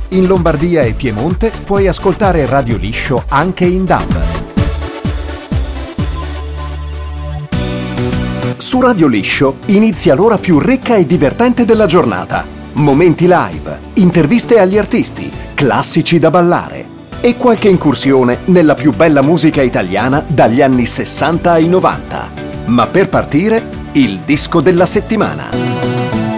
In Lombardia e Piemonte puoi ascoltare Radio Liscio anche in DAB. Su Radio Liscio inizia l'ora più ricca e divertente della giornata. Momenti live, interviste agli artisti, classici da ballare e qualche incursione nella più bella musica italiana dagli anni 60 ai 90. Ma per partire, il disco della settimana.